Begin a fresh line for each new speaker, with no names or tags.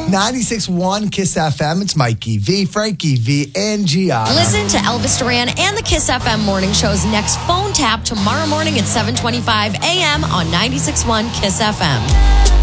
96.1 Kiss FM. It's Mikey V, Frankie V, and Gianna.
Listen to Elvis Duran and the Kiss FM morning show's next phone tap tomorrow morning at 7:25 a.m. on 96.1 Kiss FM.